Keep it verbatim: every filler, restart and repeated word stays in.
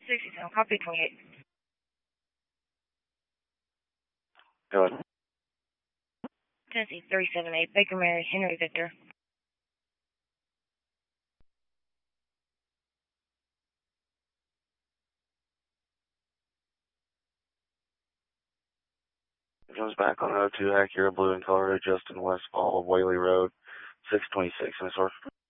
sixty-seven, copy twenty-eight. Go ahead. Tennessee three seven eight, Baker Mary, Henry Victor. It comes back on oh two Acura Blue in color, Justin Westfall, Whaley Road, six twenty-six, Miss Orr.